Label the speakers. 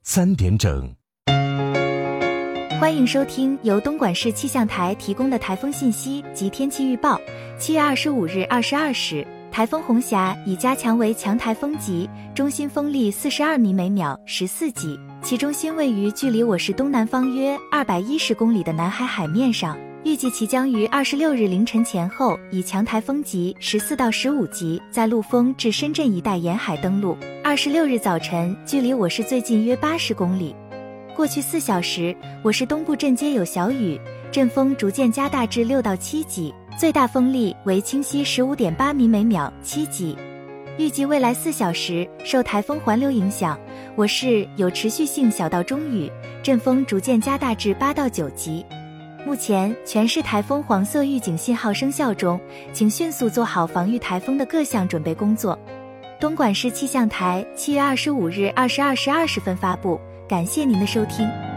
Speaker 1: 3点整。
Speaker 2: 欢迎收听由东莞市气象台提供的台风信息及天气预报。7月25日22时，台风红霞已加强为强台风级，中心风力42米每秒14级，其中心位于距离我市东南方约210公里的南海海面上。预计其将于26日凌晨前后以强台风级14到15级在陆丰至深圳一带沿海登陆，26日早晨距离我市最近约80公里。过去4小时，我市东部阵街有小雨，阵风逐渐加大至6到7级，最大风力为清晰 15.8 米每秒7级。预计未来4小时，受台风环流影响，我市有持续性小到中雨，阵风逐渐加大至8到9级。目前全市台风黄色预警信号生效中，请迅速做好防御台风的各项准备工作。东莞市气象台7月25日22时20分发布，感谢您的收听。